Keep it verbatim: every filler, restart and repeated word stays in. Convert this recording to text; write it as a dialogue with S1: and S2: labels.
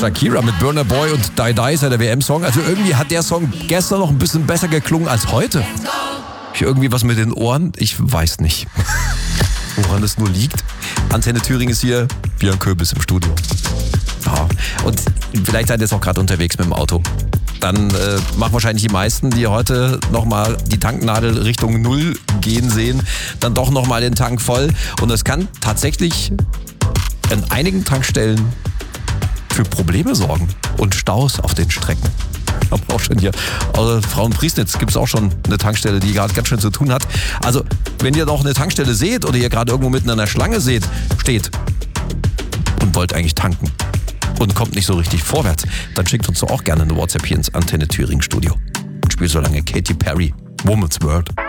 S1: Shakira mit Burna Boy und Die Die ist ja der W M-Song. Also irgendwie hat der Song gestern noch ein bisschen besser geklungen als heute. Hab ich irgendwie was mit den Ohren? Ich weiß nicht. Woran es nur liegt. Antenne Thüringen ist hier, Björn Köbis im Studio. Ja. Und vielleicht seid ihr jetzt auch gerade unterwegs mit dem Auto. Dann äh, machen wahrscheinlich die meisten, die heute nochmal die Tanknadel Richtung Null gehen sehen, dann doch nochmal den Tank voll. Und das kann tatsächlich an einigen Tankstellen für Probleme sorgen und Staus auf den Strecken. Ich habe auch schon hier, also Frauenpriesnitz gibt es auch schon eine Tankstelle, die gerade ganz schön zu tun hat. Also, wenn ihr noch eine Tankstelle seht oder ihr gerade irgendwo mitten in einer Schlange seht, steht und wollt eigentlich tanken und kommt nicht so richtig vorwärts, dann schickt uns doch auch gerne eine WhatsApp hier ins Antenne Thüringen Studio. Und spielt so lange Katy Perry, Woman's World.